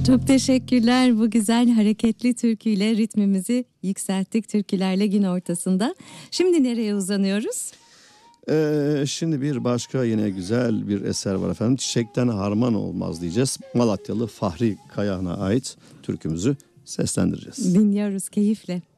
Çok teşekkürler bu güzel hareketli türküyle ritmimizi yükselttik türkülerle gün ortasında. Şimdi nereye uzanıyoruz? Şimdi bir başka yine güzel bir eser var efendim. Çiçekten harman olmaz diyeceğiz. Malatyalı Fahri Kayahan'a ait türkümüzü seslendireceğiz. Dinliyoruz keyifle.